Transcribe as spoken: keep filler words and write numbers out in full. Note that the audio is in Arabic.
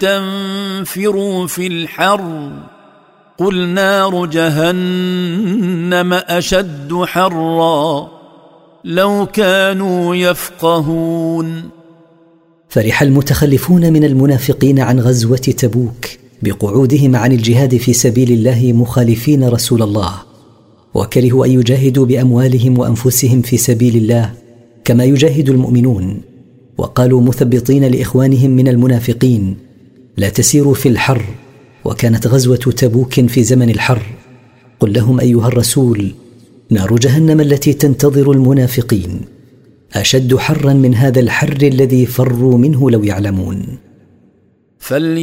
تنفروا في الحر قل نار جهنم أشد حرا لو كانوا يفقهون. فرح المتخلفون من المنافقين عن غزوة تبوك بقعودهم عن الجهاد في سبيل الله مخالفين رسول الله، وكرهوا أن يجاهدوا بأموالهم وأنفسهم في سبيل الله كما يجاهد المؤمنون، وقالوا مثبطين لإخوانهم من المنافقين: لا تسيروا في الحر، وكانت غزوة تبوك في زمن الحر. قل لهم أيها الرسول: نار جهنم التي تنتظر المنافقين أشد حرا من هذا الحر الذي فروا منه لو يعلمون.